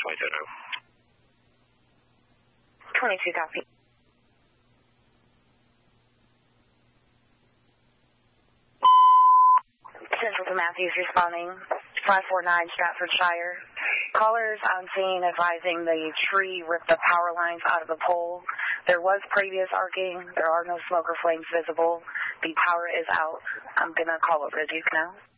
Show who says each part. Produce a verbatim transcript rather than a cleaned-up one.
Speaker 1: twenty-two now.
Speaker 2: twenty-two, copy. Central to Matthews responding, five four nine Stratfordshire. Callers on scene advising the tree ripped the power lines out of the pole. There was previous arcing. There are no smoke or flames visible. The power is out. I'm going to call over to Duke now.